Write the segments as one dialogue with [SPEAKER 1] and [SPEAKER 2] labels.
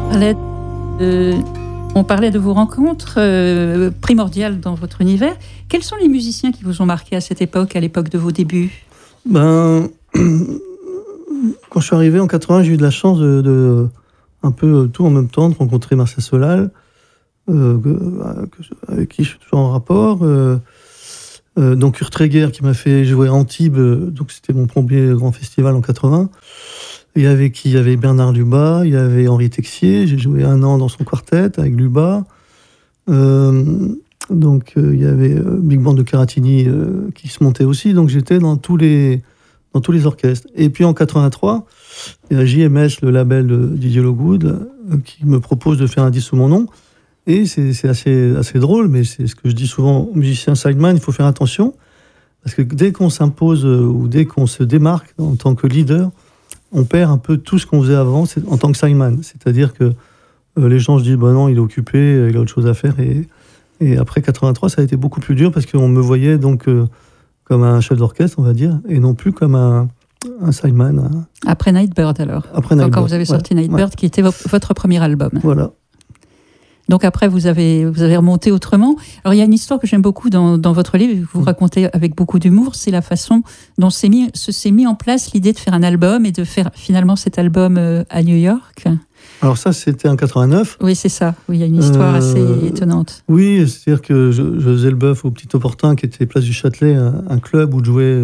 [SPEAKER 1] On parlait de vos rencontres primordiales dans votre univers. Quels sont les musiciens qui vous ont marqué à cette époque, à l'époque de vos débuts ?
[SPEAKER 2] Quand je suis arrivé en 80, j'ai eu de la chance de un peu tout en même temps, de rencontrer Marcel Solal, avec qui je suis toujours en rapport. Donc Kurt Reger qui m'a fait jouer Antibes, donc c'était mon premier grand festival en 80. Il y avait Bernard Lubat, il y avait Henri Texier, j'ai joué 1 an dans son quartet avec Lubat. Donc il y avait Big Band de Caratini qui se montait aussi, donc j'étais dans tous les orchestres. Et puis en 83, il y a JMS, le label de Didier Logood, qui me propose de faire un disque sous mon nom. Et c'est assez drôle, mais c'est ce que je dis souvent aux musiciens sideman, il faut faire attention, parce que dès qu'on s'impose ou dès qu'on se démarque en tant que leader, on perd un peu tout ce qu'on faisait avant en tant que sideman. C'est-à-dire que les gens se disent bah non, il est occupé, il a autre chose à faire. Et après 83, ça a été beaucoup plus dur parce qu'on me voyait donc comme un chef d'orchestre, on va dire, et non plus comme un sideman.
[SPEAKER 1] Après Nightbird alors.
[SPEAKER 2] Après Nightbird,
[SPEAKER 1] quand vous avez sorti Nightbird, qui était votre premier album.
[SPEAKER 2] Voilà.
[SPEAKER 1] Donc après, vous avez remonté autrement. Alors il y a une histoire que j'aime beaucoup dans votre livre, vous racontez avec beaucoup d'humour, c'est la façon dont s'est mis en place l'idée de faire un album et de faire finalement cet album à New York.
[SPEAKER 2] Alors ça, c'était en 89.
[SPEAKER 1] Oui, c'est ça. Oui, il y a une histoire assez étonnante.
[SPEAKER 2] Oui, c'est-à-dire que je faisais le bœuf au Petit Opportun, qui était place du Châtelet, un club où je jouais,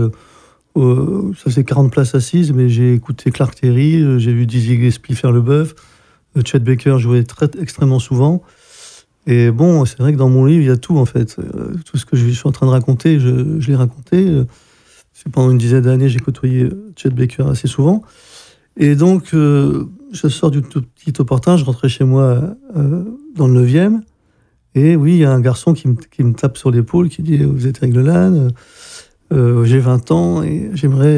[SPEAKER 2] ça c'est 40 places assises, mais j'ai écouté Clark Terry, j'ai vu Dizzy Gillespie faire le bœuf, Chet Baker jouait extrêmement souvent. Et bon, c'est vrai que dans mon livre, il y a tout en fait. Tout ce que je suis en train de raconter, je l'ai raconté. Pendant une dizaine d'années, j'ai côtoyé Chet Baker assez souvent. Et donc, je sors du tout Petit Opportun, je rentrais chez moi dans le 9e. Et oui, il y a un garçon qui me tape sur l'épaule, qui dit « Vous êtes Eric Lelanne, j'ai 20 ans et j'aimerais...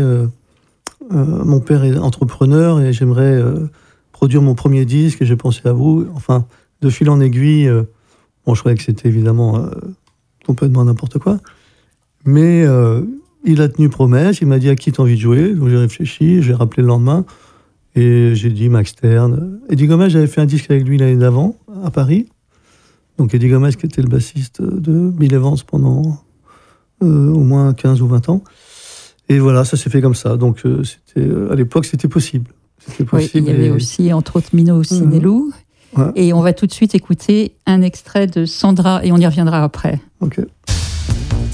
[SPEAKER 2] mon père est entrepreneur et j'aimerais produire mon premier disque et j'ai pensé à vous. » Enfin, de fil en aiguille, je croyais que c'était évidemment complètement n'importe quoi. Mais il a tenu promesse, il m'a dit « À qui t'as envie de jouer ?» Donc j'ai réfléchi, j'ai rappelé le lendemain. Et j'ai dit Max Stern. Eddie Gomez, j'avais fait un disque avec lui l'année d'avant, à Paris. Donc Eddie Gomez, qui était le bassiste de Bill Evans pendant au moins 15 ou 20 ans. Et voilà, ça s'est fait comme ça. Donc à l'époque, c'était possible.
[SPEAKER 1] Oui, il y avait aussi, entre autres, Mino Sinelou.
[SPEAKER 2] Ouais.
[SPEAKER 1] Et on va tout de suite écouter un extrait de Sandra, et on y reviendra après.
[SPEAKER 2] Ok.